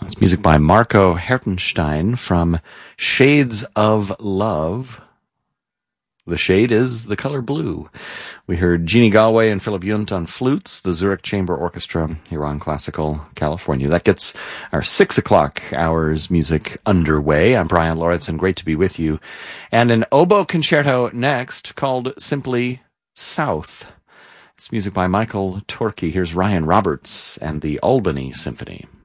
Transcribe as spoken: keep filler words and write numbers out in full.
It's music by Marco Hertenstein from Shades of Love. The shade is the color blue. We heard Jeannie Galway and Philip Yunt on flutes, the Zurich Chamber Orchestra here on Classical California. That gets our six o'clock hours music underway. I'm Brian Lauritsen. Great to be with you. And an oboe concerto next called simply South. It's music by Michael Torke. Here's Ryan Roberts and the Albany Symphony.